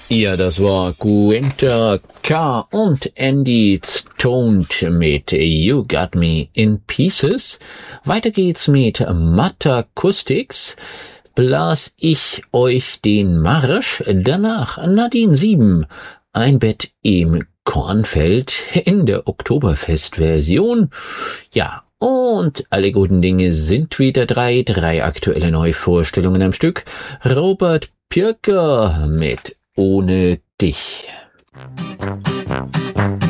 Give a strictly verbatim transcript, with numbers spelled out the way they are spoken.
Ja, das war Gwynter K. und Andy Stoned mit You Got Me in Pieces. Weiter geht's mit Matakustics. Blas ich euch den Marsch. Danach Nadine sieben. Ein Bett im Kornfeld in der Oktoberfest-Version. Ja, und alle guten Dinge sind wieder drei. Drei aktuelle Neuvorstellungen am Stück. Robert Pirker mit Ohne dich.